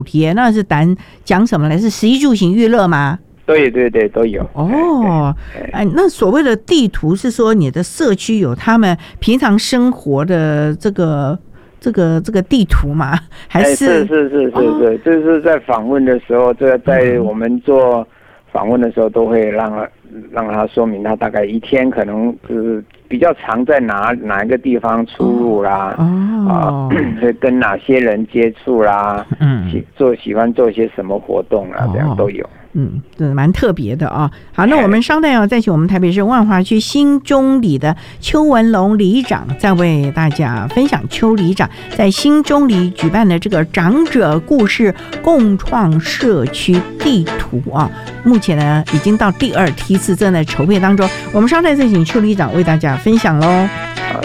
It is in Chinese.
题，那是讲什么呢？是食衣住行娱乐吗？ 对对对，都有。 哦，那所谓的地图是说你的社区有他们平常生活的这个地图吗？还是？是， 就是在访问的时候，在我们做访问的时候，都会让他说明他大概一天可能就是比较常在哪一个地方出入啦，会跟哪些人接触啦，喜欢做些什么活动啦，这样都有。 这蛮特别的啊。好，那我们稍待再请我们台北市万华区新中里的邱文龙里长，再为大家分享邱里长在新中里举办的这个长者故事共创社区地图啊。目前呢，已经到第2梯次，正在筹备当中。我们稍待再请邱里长为大家分享喽。